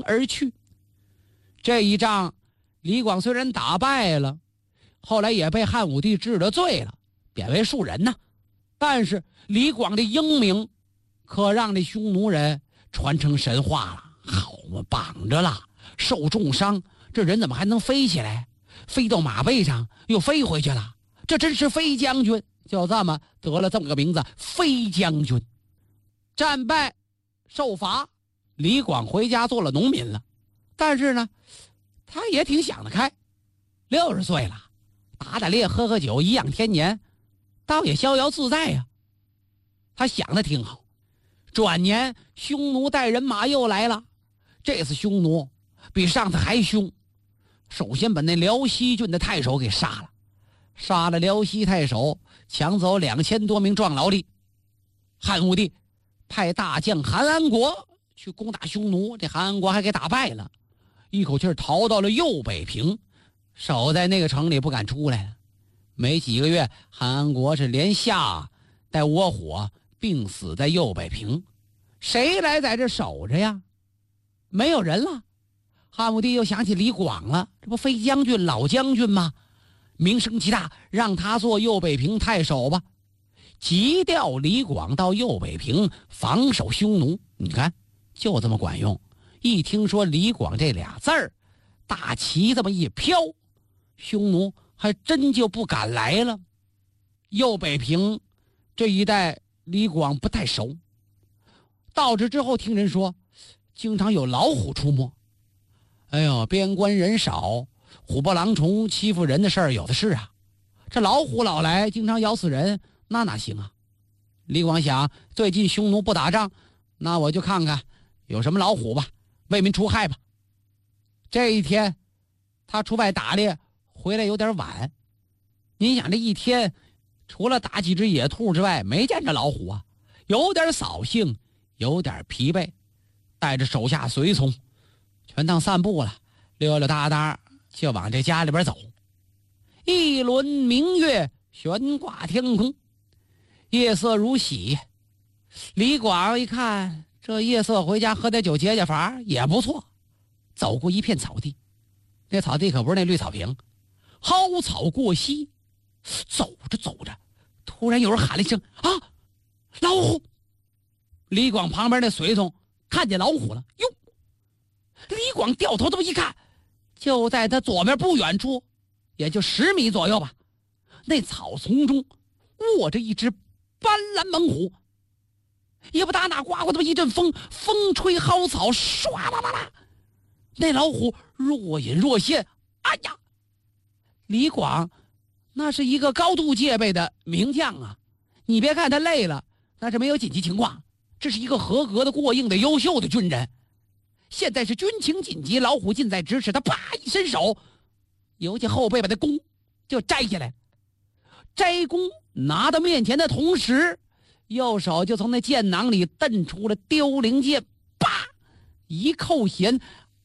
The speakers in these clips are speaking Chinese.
亡而去。这一仗李广虽然打败了，后来也被汉武帝治了罪了，贬为庶人呢。但是李广的英名可让这匈奴人传成神话了。好嘛，绑着了，受重伤，这人怎么还能飞起来？飞到马背上又飞回去了，这真是飞将军，就这么得了这么个名字，飞将军。战败受罚，李广回家做了农民了。但是呢，他也挺想得开，60岁了，打打猎喝喝酒颐养天年，倒也逍遥自在呀。他想的挺好。转年匈奴带人马又来了，这次匈奴比上次还凶。首先把那辽西郡的太守给杀了辽西太守，抢走2000多名壮劳力。汉武帝派大将韩安国去攻打匈奴，这韩安国还给打败了，一口气逃到了右北平，守在那个城里不敢出来了。没几个月，韩安国是连夏带窝火病死在右北平。谁来在这守着呀？没有人了。汉武帝又想起李广了，这不飞将军老将军吗？名声极大，让他做右北平太守吧。急调李广到右北平防守匈奴，你看就这么管用。一听说李广这俩字儿，大旗这么一飘，匈奴还真就不敢来了。右北平这一带李广不太熟，到这之后听人说经常有老虎出没。哎呦，边关人少，虎豹狼虫欺负人的事儿有的是啊，这老虎老来经常咬死人，那哪行啊。李广想，最近匈奴不打仗，那我就看看有什么老虎吧，为民除害吧。这一天他出外打猎回来有点晚，您想这一天除了打几只野兔之外没见着老虎啊，有点扫兴，有点疲惫，带着手下随从全当散步了，溜溜达达就往这家里边走。一轮明月悬挂天空，夜色如洗。李广一看这夜色，回家喝点酒解解乏也不错。走过一片草地，那草地可不是那绿草坪，蒿草过膝。走着走着，突然有人喊了一声啊，老虎！李广旁边那随从看见老虎了，哟！李广掉头这么一看，就在他左边不远处，也就10米左右吧，那草丛中卧着一只斑斓猛虎。也不打哪刮过这么一阵风，风吹蒿草唰啦啦啦，那老虎若隐若现。哎呀，李广那是一个高度戒备的名将啊，你别看他累了，那是没有紧急情况，这是一个合格的过硬的优秀的军人。现在是军情紧急，老虎近在咫尺，他啪一伸手，由其后背把他弓就摘下来，摘弓拿到面前的同时，右手就从那箭囊里瞪出了凋零箭，啪一扣弦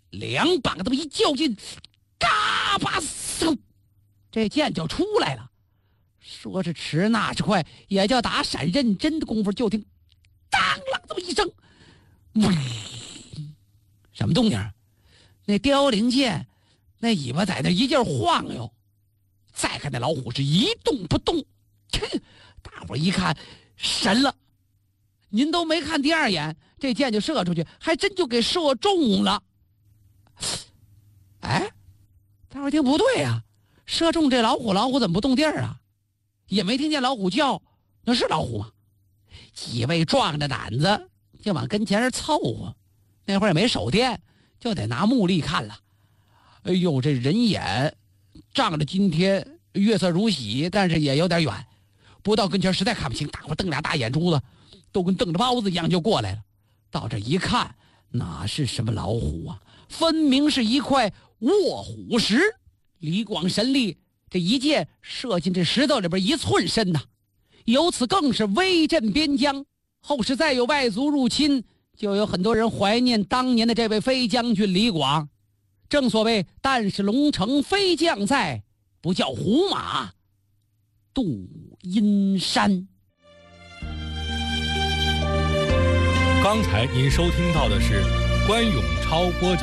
，2把这么一较劲，嘎巴嗖，这箭就出来了。说是迟那是快，也叫打闪认真的功夫，就听当啷这么一声，什么动静？那凋零箭那尾巴在那一劲晃悠。再看那老虎是一动不动，大伙一看神了，您都没看第二眼，这箭就射出去，还真就给射中了。哎，大伙听不对啊，射中这老虎，老虎怎么不动地儿啊？也没听见老虎叫，那是老虎吗？几位壮着胆子就往跟前凑合，那会儿也没手电，就得拿目力看了。哎呦，这人眼仗着今天月色如洗，但是也有点远，不到跟前实在看不清，大伙瞪俩大眼珠子，都跟瞪着包子一样就过来了。到这一看，哪是什么老虎啊，分明是一块卧虎石。李广神力，这一箭射进这石头里边1寸深呐，由此更是威震边疆。后世再有外族入侵，就有很多人怀念当年的这位飞将军李广。正所谓但是龙城飞将在，不教胡马度阴山。 刚才您收听到的是关永超播讲